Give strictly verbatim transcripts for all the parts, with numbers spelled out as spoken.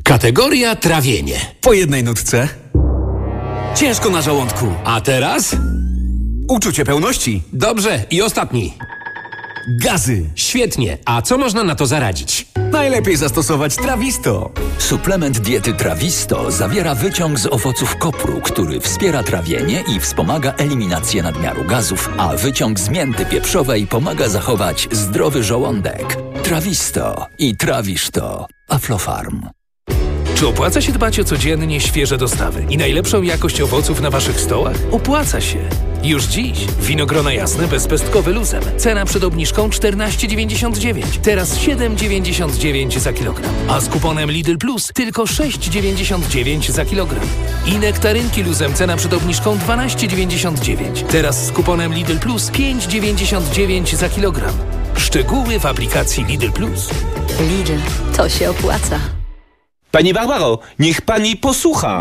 Kategoria trawienie. Po jednej nutce. Ciężko na żołądku. A teraz? Uczucie pełności. Dobrze, i ostatni. Gazy. Świetnie. A co można na to zaradzić? Najlepiej zastosować Trawisto. Suplement diety Trawisto zawiera wyciąg z owoców kopru, który wspiera trawienie i wspomaga eliminację nadmiaru gazów, a wyciąg z mięty pieprzowej pomaga zachować zdrowy żołądek. Trawisto i trawisz to. Aflofarm. Czy opłaca się dbać o codziennie świeże dostawy i najlepszą jakość owoców na Waszych stołach? Opłaca się. Już dziś winogrona jasne bezpestkowe luzem. Cena przed obniżką czternaście dziewięćdziesiąt dziewięć. Teraz siedem dziewięćdziesiąt dziewięć za kilogram. A z kuponem Lidl Plus tylko sześć dziewięćdziesiąt dziewięć za kilogram. I nektarynki luzem cena przed obniżką dwanaście dziewięćdziesiąt dziewięć. Teraz z kuponem Lidl Plus pięć dziewięćdziesiąt dziewięć za kilogram. Szczegóły w aplikacji Lidl Plus. Lidl, to się opłaca. Pani Barbaro, niech pani posłucha.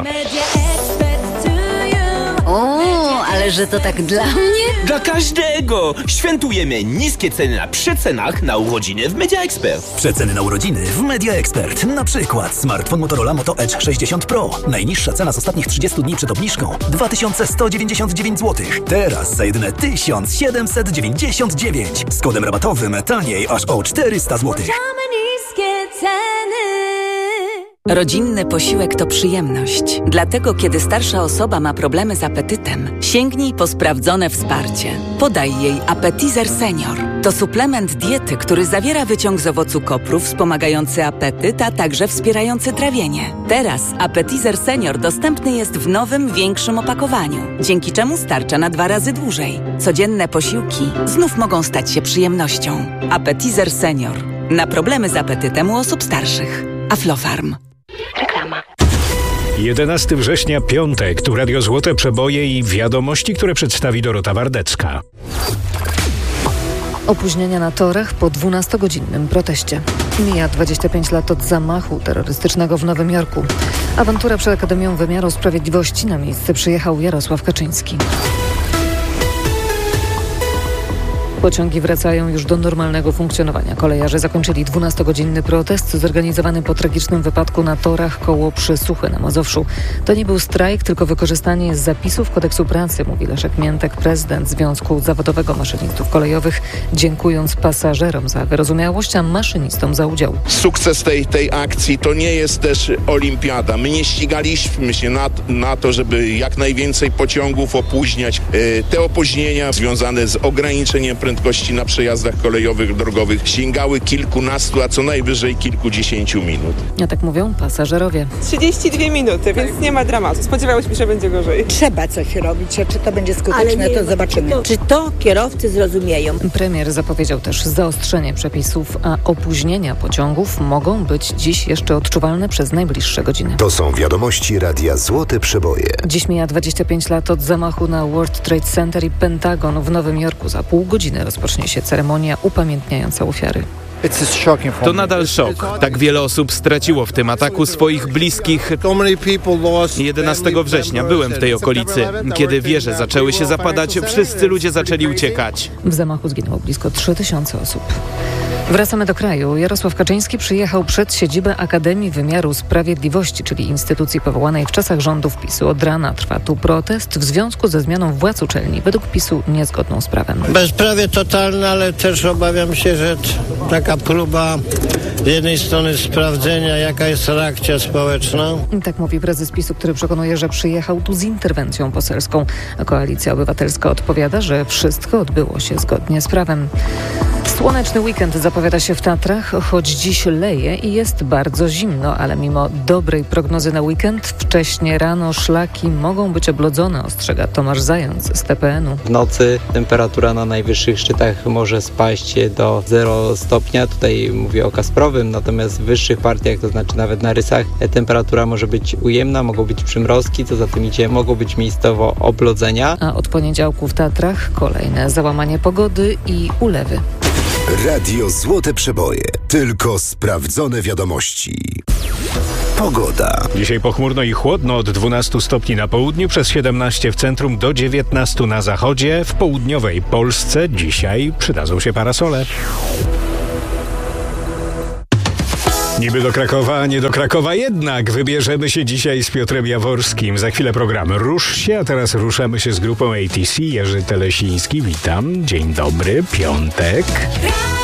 O, ale że to tak dla mnie? Dla każdego! Świętujemy niskie ceny na przecenach na urodziny w Media Expert. Przeceny na urodziny w Media Expert. Na przykład smartfon Motorola Moto Edge sześćdziesiąt Pro. Najniższa cena z ostatnich trzydziestu dni przed obniżką dwa tysiące sto dziewięćdziesiąt dziewięć złotych. Teraz za jedyne tysiąc siedemset dziewięćdziesiąt dziewięć. Z kodem rabatowym taniej aż o czterysta złotych. Rodzinny posiłek to przyjemność. Dlatego, kiedy starsza osoba ma problemy z apetytem, sięgnij po sprawdzone wsparcie. Podaj jej Appetizer Senior. To suplement diety, który zawiera wyciąg z owocu kopru wspomagający apetyt, a także wspierający trawienie. Teraz Appetizer Senior dostępny jest w nowym, większym opakowaniu, dzięki czemu starcza na dwa razy dłużej. Codzienne posiłki znów mogą stać się przyjemnością. Appetizer Senior. Na problemy z apetytem u osób starszych. Aflofarm. Reklama. jedenastego września, piątek, tu Radio Złote Przeboje i wiadomości, które przedstawi Dorota Wardecka. Opóźnienia na torach po dwunastogodzinnym proteście. Mija dwadzieścia pięć lat od zamachu terrorystycznego w Nowym Jorku. Awantura przed Akademią Wymiaru Sprawiedliwości. Na miejsce przyjechał Jarosław Kaczyński. Pociągi wracają już do normalnego funkcjonowania. Kolejarze zakończyli dwunastogodzinny protest zorganizowany po tragicznym wypadku na torach koło Przysuchy na Mazowszu. To nie był strajk, tylko wykorzystanie zapisów kodeksu pracy, mówi Leszek Miętek, prezydent Związku Zawodowego Maszynistów Kolejowych, dziękując pasażerom za wyrozumiałość, a maszynistom za udział. Sukces tej, tej akcji to nie jest też olimpiada. My nie ścigaliśmy się na, na to, żeby jak najwięcej pociągów opóźniać. Te opóźnienia związane z ograniczeniem prędkości na przejazdach kolejowych, drogowych sięgały kilkunastu, a co najwyżej kilkudziesięciu minut. A tak mówią pasażerowie. trzydzieści dwie minuty, więc nie ma dramatu. Spodziewałyśmy się, że będzie gorzej. Trzeba coś robić, a czy to będzie skuteczne, to zobaczymy. To, czy to kierowcy zrozumieją? Premier zapowiedział też zaostrzenie przepisów, a opóźnienia pociągów mogą być dziś jeszcze odczuwalne przez najbliższe godziny. To są wiadomości Radia Złote Przeboje. Dziś mija dwadzieścia pięć lat od zamachu na World Trade Center i Pentagon w Nowym Jorku. Za pół godziny rozpocznie się ceremonia upamiętniająca ofiary. To nadal szok. Tak wiele osób straciło w tym ataku swoich bliskich. jedenastego września byłem w tej okolicy. Kiedy wieże zaczęły się zapadać, wszyscy ludzie zaczęli uciekać. W zamachu zginęło blisko trzy tysiące osób. Wracamy do kraju. Jarosław Kaczyński przyjechał przed siedzibę Akademii Wymiaru Sprawiedliwości, czyli instytucji powołanej w czasach rządów PiSu. Od rana trwa tu protest w związku ze zmianą władz uczelni, według PiSu niezgodną z prawem. Bezprawie totalne, ale też obawiam się, że taka próba z jednej strony sprawdzenia, jaka jest reakcja społeczna. Tak mówi prezes PiSu, który przekonuje, że przyjechał tu z interwencją poselską. A Koalicja Obywatelska odpowiada, że wszystko odbyło się zgodnie z prawem. Słoneczny weekend zapowiada się w Tatrach, choć dziś leje i jest bardzo zimno, ale mimo dobrej prognozy na weekend, wcześnie rano szlaki mogą być oblodzone, ostrzega Tomasz Zając z T P N u. W nocy temperatura na najwyższych szczytach może spaść do zero stopnia, tutaj mówię o Kasprowym, natomiast w wyższych partiach, to znaczy nawet na Rysach, temperatura może być ujemna, mogą być przymrozki, co za tym idzie, mogą być miejscowo oblodzenia. A od poniedziałku w Tatrach kolejne załamanie pogody i ulewy. Radio Złote Przeboje. Tylko sprawdzone wiadomości. Pogoda. Dzisiaj pochmurno i chłodno, od dwunastu stopni na południu, przez siedemnaście w centrum, do dziewiętnastu na zachodzie. W południowej Polsce dzisiaj przydadzą się parasole. Niby do Krakowa, a nie do Krakowa jednak. Wybierzemy się dzisiaj z Piotrem Jaworskim. Za chwilę program Rusz się, a teraz ruszamy się z grupą A T C. Jerzy Telesiński, witam. Dzień dobry, piątek.